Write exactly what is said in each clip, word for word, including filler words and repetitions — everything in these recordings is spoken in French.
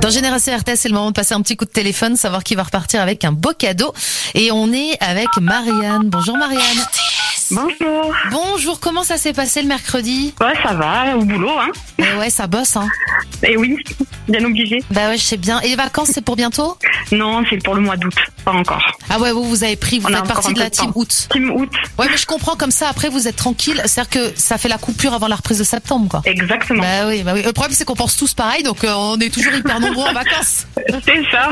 Dans Génération R T S, c'est le moment de passer un petit coup de téléphone, savoir qui va repartir avec un beau cadeau. Et on est avec Marianne. Bonjour Marianne. Bonjour. Bonjour, comment ça s'est passé le mercredi? Ouais, ça va, au boulot, hein. Et ouais, ça bosse, hein. Et oui, bien obligé. Bah ouais, je sais bien. Et les vacances, c'est pour bientôt? Non, c'est pour le mois d'août, pas encore. Ah ouais, vous, vous avez pris, vous On a faites encore partie un de peu la de team temps. août. Team août. Ouais, mais je comprends, comme ça, après, vous êtes tranquille. C'est-à-dire que ça fait la coupure avant la reprise de septembre, quoi. Exactement. Bah oui, bah oui. Le problème, c'est qu'on pense tous pareil, donc euh, on est toujours hyper nombreux en vacances. C'est ça.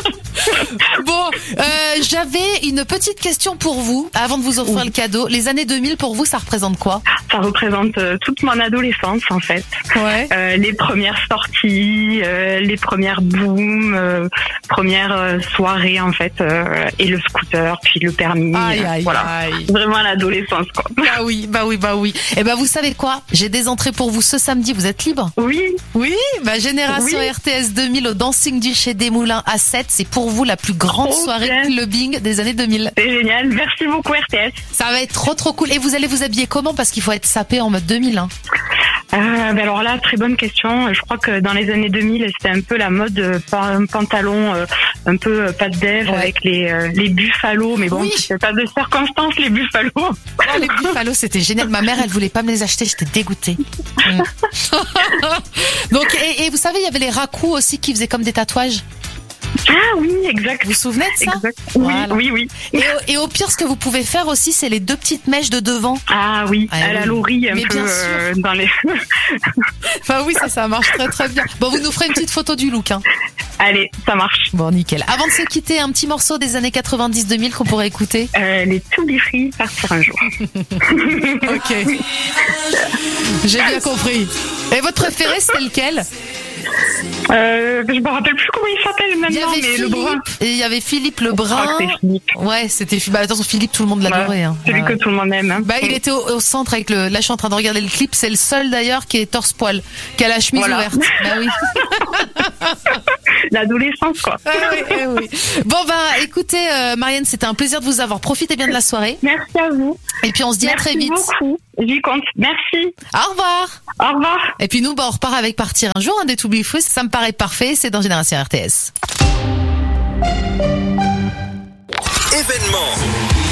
Bon, euh, j'avais une petite question pour vous, avant de vous offrir Oui. le cadeau. Les années deux mille, pour vous, ça représente quoi? Ça représente euh, toute mon adolescence, en fait. Ouais. Euh, les premières sorties, euh, les premières booms, euh, premières euh, soirées, en fait, euh, et le scooter, puis le permis. Aïe, euh, aïe, voilà. aïe. Vraiment l'adolescence, quoi. Bah oui, bah oui, bah oui. Et bah vous savez quoi? J'ai des entrées pour vous ce samedi, vous êtes libre? Oui, Oui, bah Génération Oui. R T S deux mille au Dancing du Chez des Moulins à sept. C'est pour vous la plus grande Trop soirée bien. clubbing des années deux mille. c'est génial. Merci beaucoup, R T S. Ça va être trop trop cool. Et vous allez vous habiller comment? Parce qu'il faut être sapé en mode deux mille. Hein. Euh, ben alors là, très bonne question. Je crois que dans les années deux mille, c'était un peu la mode euh, pa- pantalon euh, un peu euh, pas de dev Ouais. avec les euh, les buffalos. Mais bon, Oui. c'est pas de circonstance les buffalos. Oh, les buffalos, c'était génial. Ma mère, elle voulait pas me les acheter. J'étais dégoûtée. Mm. Donc, et, et vous savez, il y avait les racous aussi qui faisaient comme des tatouages. Ah oui, exact. Vous vous souvenez de ça? Exact. Oui, Voilà. oui, oui. Et au, et au pire, ce que vous pouvez faire aussi, c'est les deux petites mèches de devant. Ah oui, Ah à la oui. Laurie un Mais peu bien euh, dans les. Enfin oui, ça, ça marche très très bien. Bon, vous nous ferez une petite photo du look, hein. Allez, ça marche. Bon, nickel. Avant de se quitter, un petit morceau des années quatre-vingt-dix deux mille qu'on pourrait écouter. Euh, les To Be Free partir un jour. Ok. J'ai bien compris. Et votre préféré, c'était lequel? Euh, je me rappelle plus comment il s'appelle Il y maintenant, avait mais le brun. Philippe. Et il y avait Philippe Je crois Lebrun. que c'est Philippe. Ouais, c'était Philippe. Bah, attention, Philippe, tout le monde l'adorait. Hein. Celui Ouais. que tout le monde aime. Hein. Bah, il était au, au centre avec le. Là, je suis en train de regarder le clip. C'est le seul d'ailleurs qui est torse poil, qui a la chemise Voilà. ouverte. Bah oui. L'adolescence, quoi. Ah oui, eh oui. Bon bah, écoutez, euh, Marianne, c'était un plaisir de vous avoir. Profitez bien de la soirée. Merci à vous. Et puis on se dit Merci à très vite. beaucoup. J'y compte. Merci. Au revoir. Au revoir. Et puis nous, bah, on repart avec Partir un jour, un des To Be Free. Ça me paraît parfait. C'est dans Génération R T S. Événement.